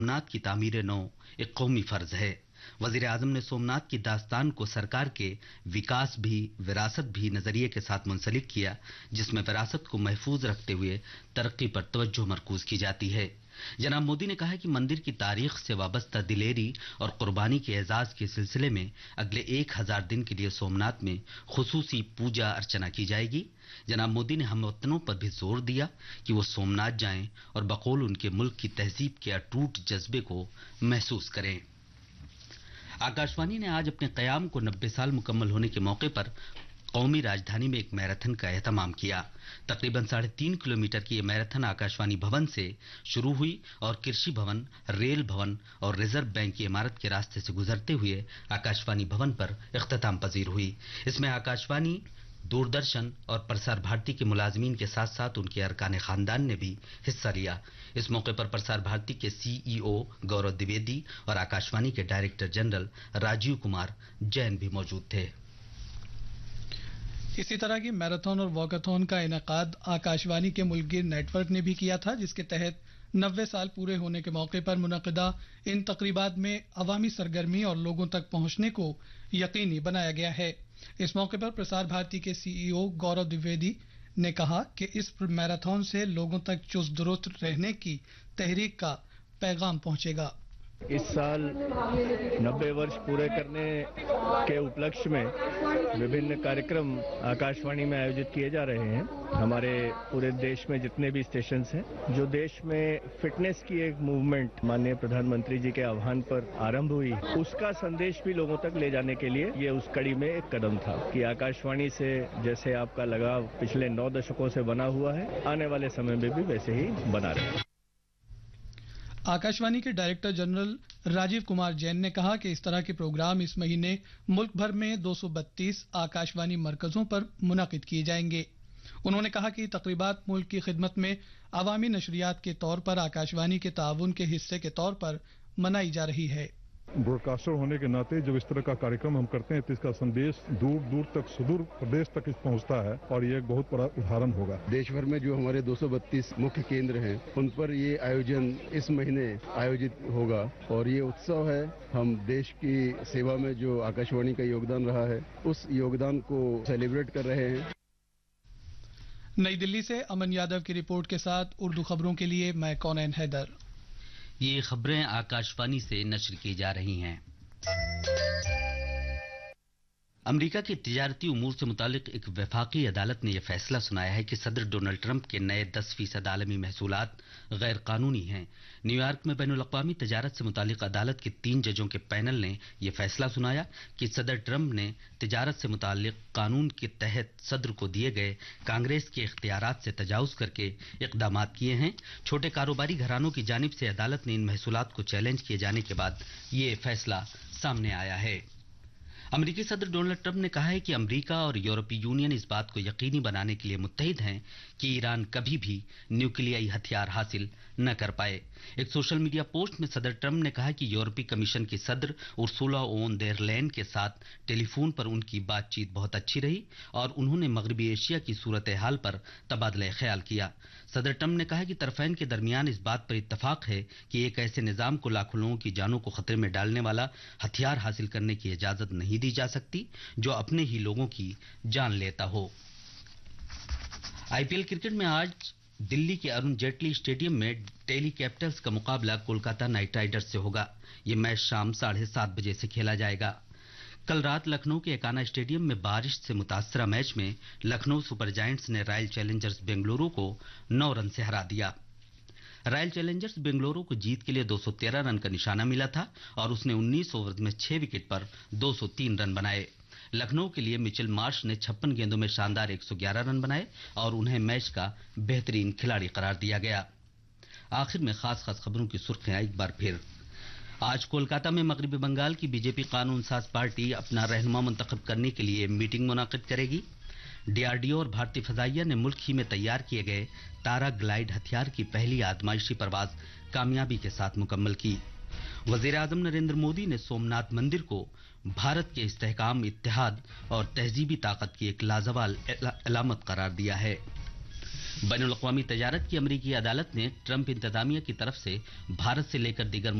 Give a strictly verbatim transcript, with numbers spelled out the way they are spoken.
सोमनाथ की तामीर नौ एक कौमी फर्ज है। वजीर आजम ने सोमनाथ की दास्तान को सरकार के विकास भी विरासत भी नजरिए के साथ मुंसलिक किया, जिसमें विरासत को महफूज रखते हुए तरक्की पर तवज्जो मरकूज की जाती है। जनाब मोदी ने कहा कि मंदिर की तारीख से वाबस्ता दिलेरी और कुर्बानी के एजाज के सिलसिले में अगले एक हजार दिन के लिए सोमनाथ में खुसूसी पूजा अर्चना की जाएगी। जनाब मोदी ने हमवतनों पर भी जोर दिया कि वो सोमनाथ जाएं और बकौल उनके मुल्क की तहजीब के अटूट जज्बे को महसूस करें। आकाशवाणी ने आज अपने कयाम को नब्बे साल मुकम्मल होने के मौके पर कौमी राजधानी में एक मैराथन का एहतमाम किया। तकरीबन साढ़े तीन किलोमीटर की यह मैराथन आकाशवाणी भवन से शुरू हुई और कृषि भवन, रेल भवन और रिजर्व बैंक की इमारत के रास्ते से गुजरते हुए आकाशवाणी भवन पर इख्तिताम पजीर हुई। इसमें आकाशवाणी, दूरदर्शन और प्रसार भारती के मुलाजमीन के साथ साथ उनके अरकान खानदान ने भी हिस्सा लिया। इस मौके पर प्रसार भारती के सीईओ गौरव द्विवेदी और आकाशवाणी के डायरेक्टर जनरल राजीव कुमार जैन भी मौजूद थे। इसी तरह की मैराथन और वॉकाथॉन का इनेकाद आकाशवाणी के मुल्कगीर नेटवर्क ने भी किया था, जिसके तहत नब्बे साल पूरे होने के मौके पर मुनक़िदा इन तकरीबात में अवामी सरगर्मी और लोगों तक पहुंचने को यकीनी बनाया गया है। इस मौके पर प्रसार भारती के सीईओ गौरव द्विवेदी ने कहा कि इस मैराथन से लोगों तक चुस्त दुरुस्त रहने की तहरीक का पैगाम पहुंचेगा। इस साल नब्बे वर्ष पूरे करने के उपलक्ष्य में विभिन्न कार्यक्रम आकाशवाणी में आयोजित किए जा रहे हैं। हमारे पूरे देश में जितने भी स्टेशन हैं, जो देश में फिटनेस की एक मूवमेंट माननीय प्रधानमंत्री जी के आह्वान पर आरंभ हुई, उसका संदेश भी लोगों तक ले जाने के लिए ये उस कड़ी में एक कदम था कि आकाशवाणी से जैसे आपका लगाव पिछले नौ दशकों से बना हुआ है, आने वाले समय में भी वैसे ही बना रहे। आकाशवाणी के डायरेक्टर जनरल राजीव कुमार जैन ने कहा कि इस तरह के प्रोग्राम इस महीने मुल्क भर में दो सौ बत्तीस आकाशवाणी मरकजों पर मुनाकिद किए जाएंगे। उन्होंने कहा कि तकरीबात मुल्क की खिदमत में अवामी नशरियात के तौर पर आकाशवाणी के ताउन के हिस्से के तौर पर मनाई जा रही है। ब्रॉडकास्टर होने के नाते जब इस तरह का कार्यक्रम हम करते हैं तो इसका संदेश दूर दूर तक, सुदूर प्रदेश तक पहुंचता है और ये एक बहुत बड़ा उदाहरण होगा। देश भर में जो हमारे दो सौ बत्तीस मुख्य केंद्र हैं, उन पर ये आयोजन इस महीने आयोजित होगा और ये उत्सव है। हम देश की सेवा में जो आकाशवाणी का योगदान रहा है, उस योगदान को सेलिब्रेट कर रहे हैं। नई दिल्ली से अमन यादव की रिपोर्ट के साथ उर्दू खबरों के लिए मैं कौनैन हैदर। ये खबरें आकाशवाणी से नश्र की जा रही हैं। अमेरिका की तिजारती उमूर से मुतालिक एक वफाकी अदालत ने यह फैसला सुनाया है कि सदर डोनाल्ड ट्रंप के नए दस फीसद आलमी महसूलात गैर कानूनी हैं। न्यूयॉर्क में बैनुल अक़वामी तिजारत से मुतालिक अदालत के तीन जजों के पैनल ने यह फैसला सुनाया कि सदर ट्रंप ने तिजारत से मुतालिक कानून के तहत सदर को दिए गए कांग्रेस के इख्तियारात से तजावुज करके इक़दामात किए हैं। छोटे कारोबारी घरानों की जानिब से अदालत ने इन महसूलात को चैलेंज किए जाने के बाद ये फैसला सामने आया है। अमेरिकी सदर डोनाल्ड ट्रंप ने कहा है कि अमेरिका और यूरोपीय यूनियन इस बात को यकीनी बनाने के लिए मुत्तहिद हैं कि ईरान कभी भी न्यूक्लियाई हथियार हासिल न कर पाए। एक सोशल मीडिया पोस्ट में सदर ट्रंप ने कहा कि यूरोपीय कमीशन की सदर उर्सुला ओन देर लेन के साथ टेलीफोन पर उनकी बातचीत बहुत अच्छी रही और उन्होंने मगरबी एशिया की सूरत हाल पर तबादला ख्याल किया। सदर ट्रंप ने कहा कि तरफैन के दरमियान इस बात पर इत्तफाक है कि एक ऐसे निजाम को लाखों लोगों की जानों को खतरे में डालने वाला हथियार हासिल करने की इजाजत नहीं दी जा सकती जो अपने ही लोगों की जान लेता हो। आईपीएल क्रिकेट में आज दिल्ली के अरुण जेटली स्टेडियम में दिल्ली कैपिटल्स का मुकाबला कोलकाता नाइट राइडर्स से होगा। यह मैच शाम साढ़े सात बजे से खेला जाएगा। कल रात लखनऊ के एकाना स्टेडियम में बारिश से मुतासरा मैच में लखनऊ सुपर जायंट्स ने रॉयल चैलेंजर्स बेंगलुरु को नौ रन से हरा दिया। रॉयल चैलेंजर्स बेंगलुरु को जीत के लिए दो सौ तेरह रन का निशाना मिला था और उसने उन्नीस ओवर में छह विकेट पर दो सौ तीन रन बनाए। लखनऊ के लिए मिचेल मार्श ने छप्पन गेंदों में शानदार एक सौ ग्यारह रन बनाए और उन्हें मैच का बेहतरीन खिलाड़ी करार दिया गया। आखिर में खास खास खबरों की सुर्खियां एक बार फिर। आज कोलकाता में मगरबी बंगाल की बीजेपी कानून साज पार्टी अपना रहनुमा मुंतखब करने के लिए मीटिंग मुनाकिद करेगी। डीआरडीओ और भारतीय फजाइया ने मुल्क ही में तैयार किए गए तारा ग्लाइड हथियार की पहली आजमाइशी परवाज कामयाबी के साथ मुकम्मल की। वजीर आजम नरेंद्र मोदी ने सोमनाथ मंदिर को भारत के इस्तेहकाम, इत्तेहाद और तहजीबी ताकत की एक लाजवाब अलामत करार दिया है। बैनुल अक़वामी तजारत की अमरीकी अदालत ने ट्रंप इंतजामिया की तरफ से भारत से लेकर दीगर